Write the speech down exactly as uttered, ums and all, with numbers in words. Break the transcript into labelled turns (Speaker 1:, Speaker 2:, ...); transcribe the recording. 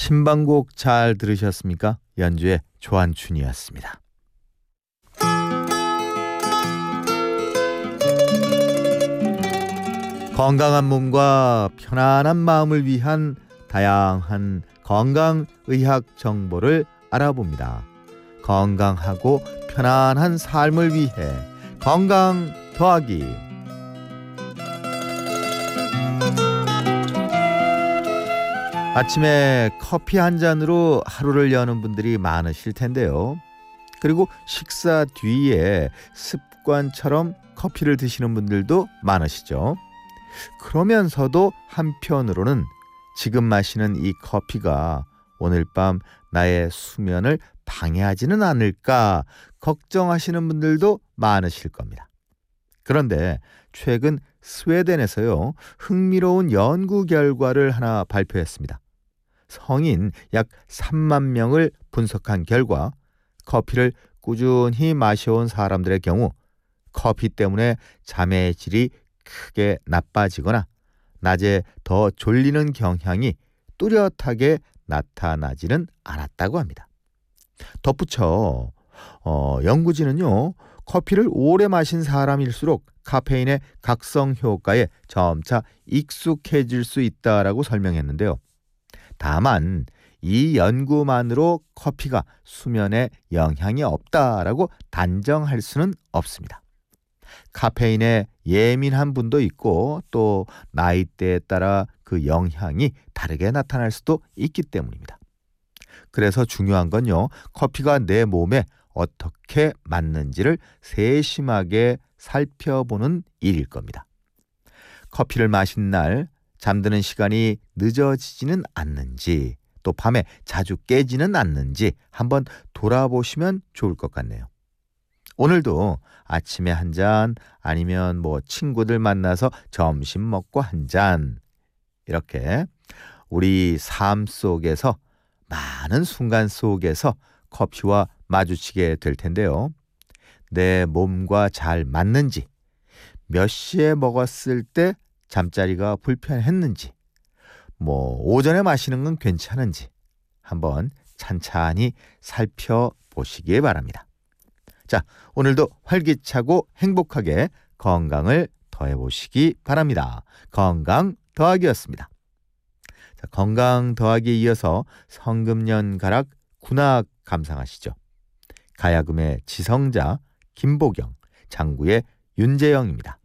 Speaker 1: 신방곡 잘 들으셨습니까? 연주의 조한춘이었습니다. 건강한 몸과 편안한 마음을 위한 다양한 건강의학 정보를 알아봅니다. 건강하고 편안한 삶을 위해 건강 더하기. 아침에 커피 한 잔으로 하루를 여는 분들이 많으실 텐데요. 그리고 식사 뒤에 습관처럼 커피를 드시는 분들도 많으시죠. 그러면서도 한편으로는 지금 마시는 이 커피가 오늘 밤 나의 수면을 방해하지는 않을까 걱정하시는 분들도 많으실 겁니다. 그런데 최근 스웨덴에서요, 흥미로운 연구 결과를 하나 발표했습니다. 성인 약 삼만 명을 분석한 결과 커피를 꾸준히 마셔온 사람들의 경우 커피 때문에 잠의 질이 크게 나빠지거나 낮에 더 졸리는 경향이 뚜렷하게 나타나지는 않았다고 합니다. 덧붙여 어, 연구진은요, 커피를 오래 마신 사람일수록 카페인의 각성 효과에 점차 익숙해질 수 있다라고 설명했는데요. 다만 이 연구만으로 커피가 수면에 영향이 없다라고 단정할 수는 없습니다. 카페인에 예민한 분도 있고 또 나이대에 따라 그 영향이 다르게 나타날 수도 있기 때문입니다. 그래서 중요한 건요, 커피가 내 몸에 어떻게 맞는지를 세심하게 살펴보는 일일 겁니다. 커피를 마신 날 잠드는 시간이 늦어지지는 않는지, 또 밤에 자주 깨지는 않는지 한번 돌아보시면 좋을 것 같네요. 오늘도 아침에 한 잔, 아니면 뭐 친구들 만나서 점심 먹고 한 잔, 이렇게 우리 삶 속에서 많은 순간 속에서 커피와 마주치게 될 텐데요. 내 몸과 잘 맞는지, 몇 시에 먹었을 때 잠자리가 불편했는지, 뭐 오전에 마시는 건 괜찮은지 한번 찬찬히 살펴보시기 바랍니다. 자, 오늘도 활기차고 행복하게 건강을 더해보시기 바랍니다. 건강 더하기였습니다. 자, 건강 더하기에 이어서 성금년 가락 군악 감상하시죠. 가야금의 지성자 김보경, 장구의 윤재영입니다.